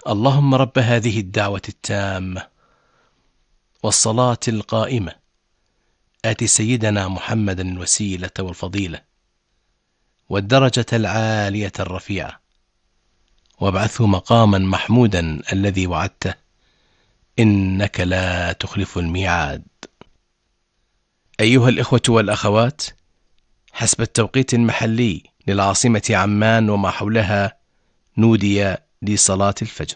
اللهم رب هذه الدعوة التامة والصلاة القائمة آت سيدنا محمدا الوسيلة والفضيلة والدرجة العالية الرفيعة وابعثه مقاما محمودا الذي وعدته إنك لا تخلف الميعاد. أيها الإخوة والأخوات، حسب التوقيت المحلي للعاصمة عمان وما حولها نودي لصلاة الفجر.